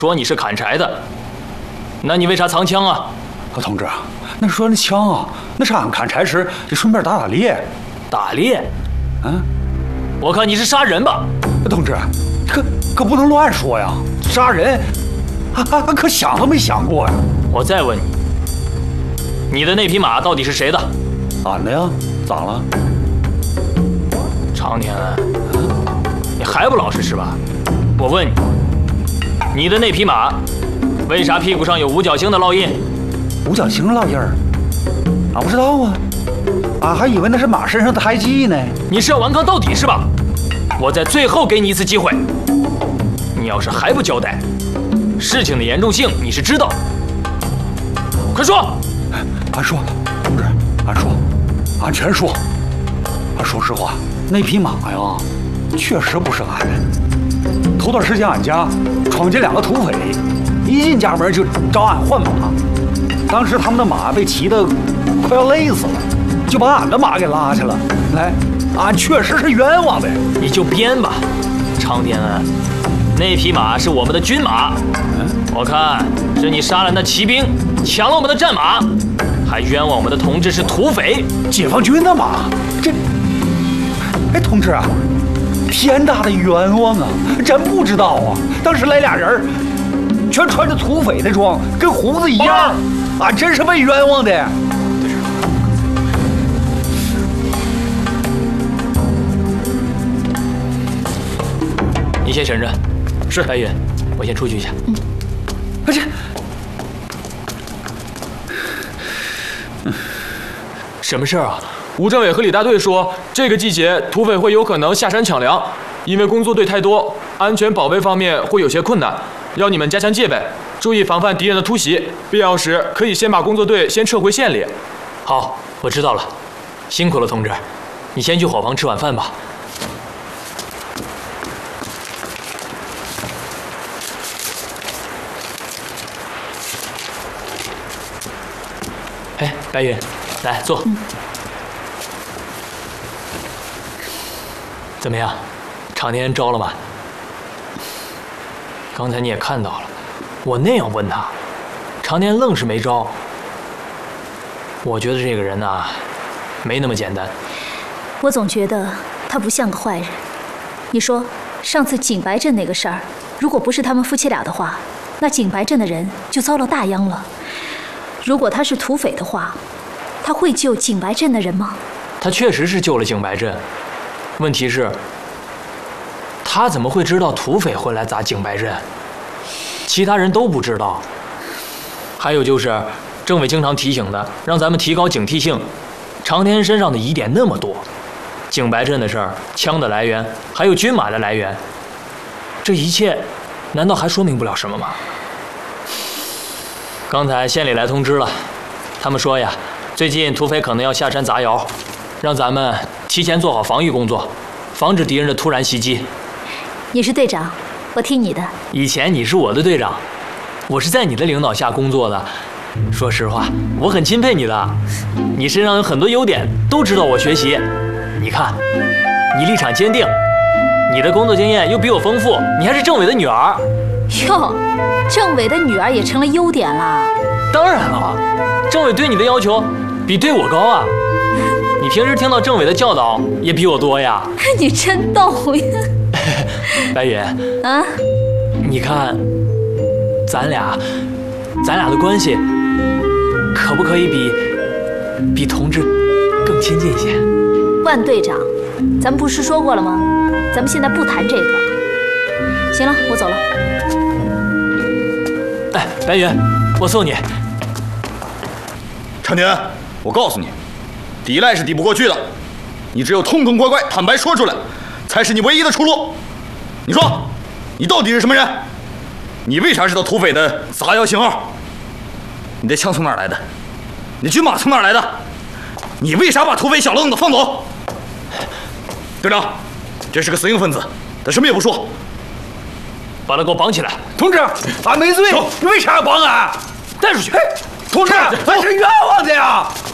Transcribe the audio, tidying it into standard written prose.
说你是砍柴的，那你为啥藏枪啊？ 同志，那说那枪啊，那是俺砍柴时就顺便打猎。 打猎？ 嗯， 我看你是杀人吧？ 同志，可不能乱说呀！杀人，俺可想都没想过呀！ 我再问你，你的那匹马到底是谁的？ 俺的呀，咋了？ 常天安，你还不老实是吧？我问你，你的那匹马为啥屁股上有五角星的烙印？ 五角星烙印儿，俺不知道啊，俺还以为那是马身上的胎记呢。 你是要顽抗到底是吧？我在最后给你一次机会，你要是还不交代，事情的严重性你是知道。快说！ 俺说，同志，俺全说。俺说实话，那匹马呀，确实不是俺的。头段时间俺家闯进2个土匪，一进家门就找俺换马。当时他们的马被骑得快要累死了，就把俺的马给拉去了。来，俺确实是冤枉的。 你就编吧，常天安，那匹马是我们的军马。我看是你杀了那骑兵，抢了我们的战马，还冤枉我们的同志是土匪。 解放军的马，这……哎，同志啊，天大的冤枉啊！真不知道啊，当时来俩人，全穿着土匪的装，跟胡子一样。俺真是被冤枉的。 你先审着。是。白云，我先出去一下。 而且， 什么事儿啊？ 吴政委和李大队说，这个季节土匪会有可能下山抢粮，因为工作队太多，安全保卫方面会有些困难，要你们加强戒备，注意防范敌人的突袭，必要时可以先把工作队先撤回县里。 好，我知道了，辛苦了，同志，你先去伙房吃晚饭吧。哎，白云，来坐。怎么样，常天安招了吗？刚才你也看到了，我那样问他，常天安愣是没招。我觉得这个人呐，没那么简单。 我总觉得他不像个坏人。你说，上次景白镇那个事儿，如果不是他们夫妻俩的话，那景白镇的人就遭了大殃了。如果他是土匪的话，他会救景白镇的人吗？ 他确实是救了景白镇，问题是，他怎么会知道土匪会来砸景白镇？其他人都不知道。还有就是，政委经常提醒的，让咱们提高警惕性。常天安身上的疑点那么多，景白镇的事儿、枪的来源，还有军马的来源，这一切，难道还说明不了什么吗？刚才县里来通知了，他们说呀，最近土匪可能要下山砸窑，让咱们提前做好防御工作，防止敌人的突然袭击。 你是队长，我听你的。 以前你是我的队长，我是在你的领导下工作的。说实话，我很钦佩你的，你身上有很多优点，都值得我学习。你看，你立场坚定，你的工作经验又比我丰富，你还是政委的女儿。 哟，政委的女儿也成了优点啦。 当然了，政委对你的要求比对我高啊。你平时听到政委的教导也比我多呀。 你真逗呀。 白云啊，你看，咱俩的关系可不可以比同志更亲近一些？ 万队长，咱们不是说过了吗？咱们现在不谈这个。行了，我走了。 哎，白云，我送你。 常天安，我告诉你，抵赖是抵不过去的，你只有痛痛快快坦白说出来，才是你唯一的出路。你说，你到底是什么人？你为啥知道土匪的杂药信号？你的枪从哪儿来的？你的军马从哪儿来的？你为啥把土匪小愣子放走？队长，这是个死硬分子，他什么也不说。 把他给我绑起来！ 同志，俺没罪，你为啥要绑俺？ 带出去！ 同志，俺是冤枉的呀！